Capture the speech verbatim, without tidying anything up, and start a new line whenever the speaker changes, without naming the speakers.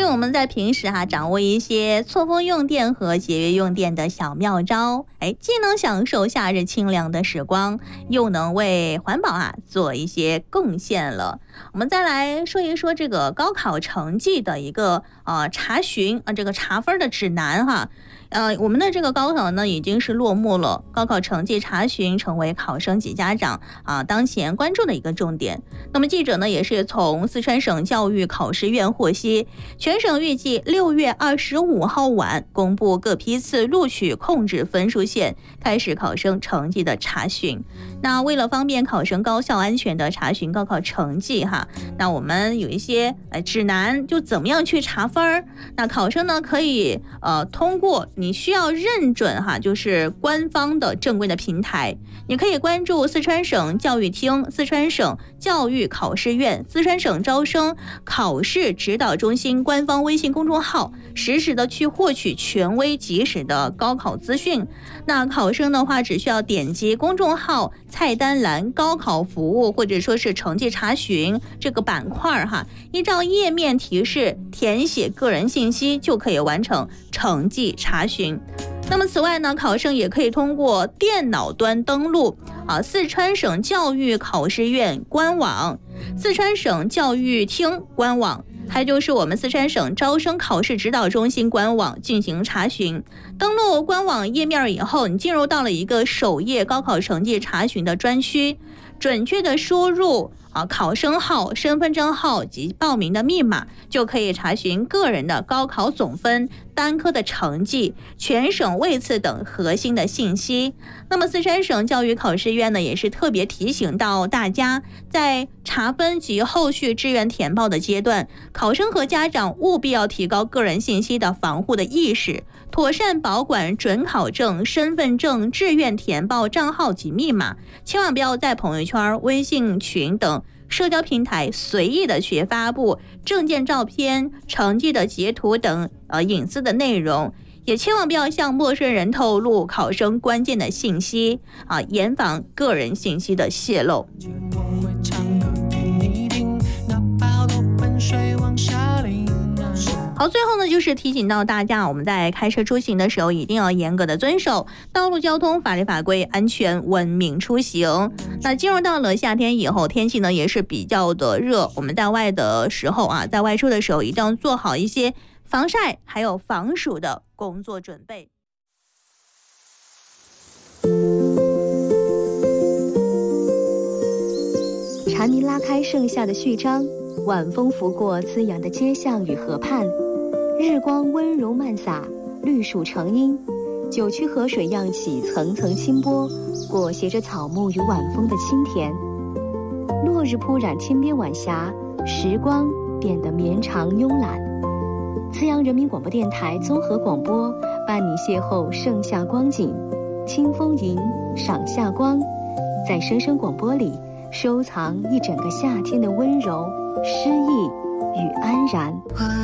以我们在平时哈、啊、掌握一些错峰用电和节约用电的小妙招，哎，既能享受夏日清凉的时光，又能为环保啊做一些贡献了。我们再来说一说这个高考成绩的一个呃查询啊，这个查分的指南哈。呃，我们的这个高考呢已经是落幕了，高考成绩查询成为考生及家长啊当前关注的一个重点。那么记者呢也是从四川省教育考试院获悉，全省预计六月二十五号晚公布各批次录取控制分数线，开始考生成绩的查询。那为了方便考生高效安全的查询高考成绩哈，那我们有一些呃指南，就怎么样去查分。那考生呢可以呃通过你需要认准哈，就是官方的正规的平台，你可以关注四川省教育厅、四川省教育考试院、四川省招生考试指导中心官方微信公众号，实时的去获取权威及时的高考资讯。那考生的话，只需要点击公众号菜单栏高考服务或者说是成绩查询这个板块哈，依照页面提示填写个人信息，就可以完成成绩查询。那么此外呢，考生也可以通过电脑端登录啊四川省教育考试院官网、四川省教育厅官网，还有就是我们四川省招生考试指导中心官网进行查询。登录官网页面以后，你进入到了一个首页高考成绩查询的专区，准确的输入啊考生号、身份证号及报名的密码，就可以查询个人的高考总分、单科的成绩、全省位次等核心的信息。那么四川省教育考试院呢，也是特别提醒到大家，在查分及后续志愿填报的阶段，考生和家长务必要提高个人信息的防护的意识，妥善保管准考证、身份证、志愿填报账号及密码，千万不要在朋友圈、微信群等社交平台随意的去发布证件照片、成绩的截图等呃隐私的内容，也千万不要向陌生人透露考生关键的信息啊，严防个人信息的泄露。好，最后呢，就是提醒到大家，我们在开车出行的时候，一定要严格的遵守道路交通法律法规，安全文明出行。那进入到了夏天以后，天气呢也是比较的热，我们在外的时候啊，在外出的时候，一定要做好一些防晒还有防暑的工作准备。
蝉鸣拉开盛夏的序章，晚风拂过滋养的街巷与河畔，日光温柔漫洒，绿树成荫，九曲河水漾起层层清波，裹挟着草木与晚风的清甜。落日铺染天边晚霞，时光变得绵长慵懒。资阳人民广播电台综合广播伴你邂逅盛夏光景，清风吟，赏夏光，在声声广播里收藏一整个夏天的温柔、诗意与安然。